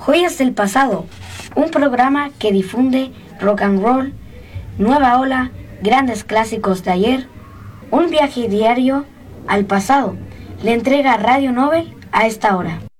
Joyas del Pasado, un programa que difunde rock and roll, nueva ola, grandes clásicos de ayer, un viaje diario al pasado. Le entrega Radio Nobel a esta hora.